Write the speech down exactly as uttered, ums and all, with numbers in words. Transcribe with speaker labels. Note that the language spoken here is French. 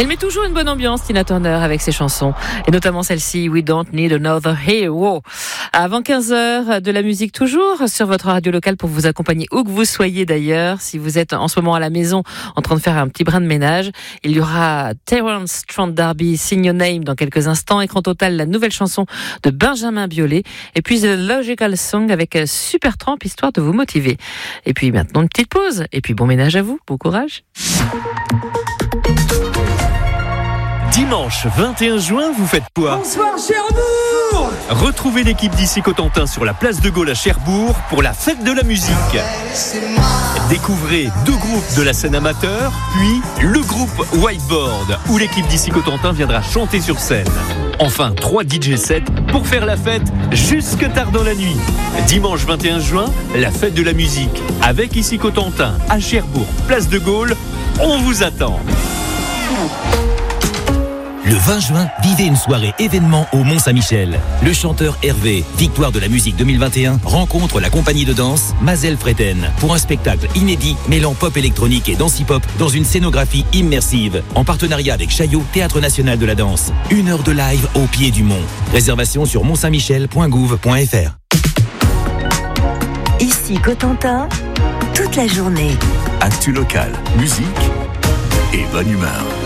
Speaker 1: Elle met toujours une bonne ambiance, Tina Turner, avec ses chansons, et notamment celle-ci, We Don't Need Another Hero. Avant quinze heures, de la musique toujours sur votre radio locale pour vous accompagner où que vous soyez d'ailleurs. Si vous êtes en ce moment à la maison en train de faire un petit brin de ménage, il y aura Terence Trent D'Arby, Sing Your Name dans quelques instants. Écran total, la nouvelle chanson de Benjamin Biolay. Et puis The Logical Song avec Supertramp, histoire de vous motiver. Et puis maintenant une petite pause. Et puis bon ménage à vous, bon courage.
Speaker 2: Dimanche vingt et un juin, vous faites quoi ?
Speaker 3: Bonsoir Cherbourg !
Speaker 2: Retrouvez l'équipe d'Ici Cotentin sur la place de Gaulle à Cherbourg pour la fête de la musique. Découvrez deux groupes de la scène amateur, puis le groupe Whiteboard, où l'équipe d'Ici Cotentin viendra chanter sur scène. Enfin, trois D J sets pour faire la fête jusque tard dans la nuit. Dimanche vingt et un juin, la fête de la musique avec Ici Cotentin à Cherbourg, place de Gaulle. On vous attend.
Speaker 4: Le vingt juin, vivez une soirée événement au Mont-Saint-Michel. Le chanteur Hervé, victoire de la musique deux mille vingt et un, rencontre la compagnie de danse Mazel Freten pour un spectacle inédit mêlant pop électronique et danse hip-hop dans une scénographie immersive en partenariat avec Chaillot, Théâtre National de la Danse. Une heure de live au pied du mont. Réservation sur mont saint michel point gouv point f r.
Speaker 5: Ici Cotentin, toute la journée.
Speaker 6: Actu local, musique et bonne humeur.